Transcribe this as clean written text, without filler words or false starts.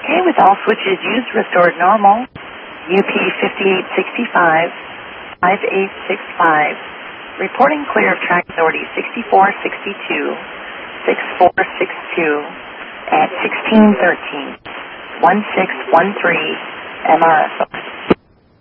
Okay, with all switches used, restored normal. UP 5865, 5865. Reporting clear of track authority 6462, 6462 at 1613, 1613 MRSO.